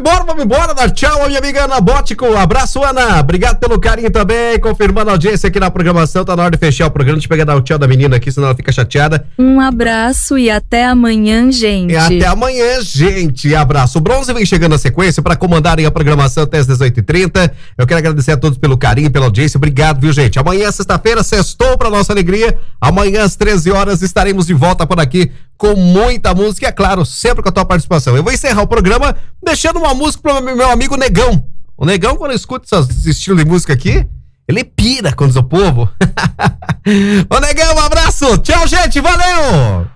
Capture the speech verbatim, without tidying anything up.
embora, vamos embora. Dar tchau a minha amiga Ana Bótico. Abraço, Ana. Obrigado pelo carinho também. Confirmando a audiência aqui na programação. Tá na hora de fechar o programa. Deixa eu pegar dar o tchau da menina aqui, senão ela fica chateada. Um abraço e até amanhã, gente. E até amanhã, gente. Abraço. O Bronze vem chegando na sequência para comandarem a programação até as dezoito e trinta. Eu quero agradecer a todos pelo carinho, pela audiência. Obrigado, viu, gente? Amanhã, sexta-feira, sextou pra nossa alegria. Amanhã, às treze horas, estaremos de volta por aqui com muita música, e é claro, sempre com a tua participação. Eu vou encerrar o programa deixando uma música pro meu amigo Negão. O Negão, quando escuta esse estilo de música aqui, ele pira quando diz o povo. Ô, Negão, um abraço. Tchau, gente. Valeu!